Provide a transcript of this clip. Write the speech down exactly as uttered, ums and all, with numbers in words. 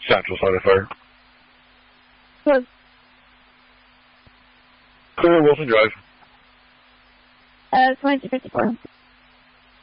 Central side of fire. Close. Clear Wilson Drive. Uh, twenty-two fifty-four.